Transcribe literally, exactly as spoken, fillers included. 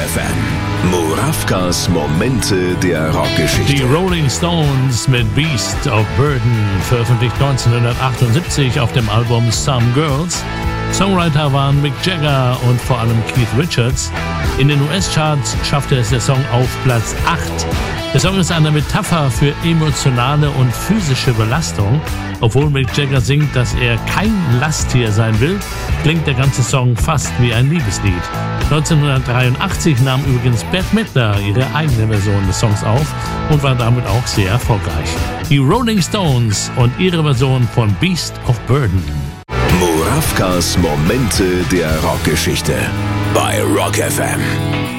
F M. Murawkas Momente der Rockgeschichte. Die Rolling Stones mit Beast of Burden, veröffentlicht neunzehnhundertachtundsiebzig auf dem Album Some Girls. Songwriter waren Mick Jagger und vor allem Keith Richards. In den U S-Charts schaffte es der Song auf Platz acht. Der Song ist eine Metapher für emotionale und physische Belastung. Obwohl Mick Jagger singt, dass er kein Lasttier sein will, klingt der ganze Song fast wie ein Liebeslied. neunzehnhundertdreiundachtzig nahm übrigens Bette Midler ihre eigene Version des Songs auf und war damit auch sehr erfolgreich. Die Rolling Stones und ihre Version von Beast of Burden. Murawkas Momente der Rockgeschichte bei Rock F M.